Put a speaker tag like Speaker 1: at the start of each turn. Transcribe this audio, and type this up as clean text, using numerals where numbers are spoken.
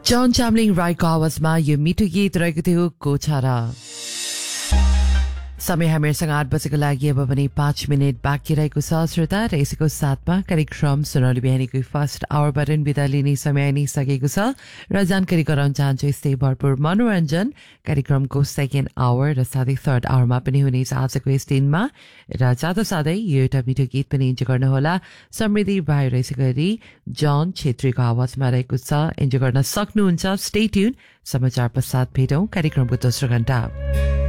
Speaker 1: John Chamling राईको आवाजमा यो मिठो गीत रहेको थियो कोछारा। समय हामीहरूसँग 8 बजेको लागि अब पनि 5 मिनट बाँकी रहेको छ श्रोता र यसैको साथमा कार्यक्रम सुनौली बिहानीको फर्स्ट आवरबाट बिदा लिने समय नै सकेको छ र जानकारी गराउन चाहन्छु यस्तै भरपूर मनोरञ्जन कार्यक्रमको सेकेन्ड आवर र साथै थर्ड आवरमा पनि हुनेछ आजको यस दिनमा र जाँदा साथै यो एउटा मिठो गीत पनि इन्जोय गर्नुहोला। समृद्धि भाइ र यसै गरी जन छेत्रीको आवाजमा रहेको छ, इन्जोय गर्न सक्नुहुन्छ। Stay tune. समाचार पश्चात भेटौँ कार्यक्रमको दोस्रो घण्टा।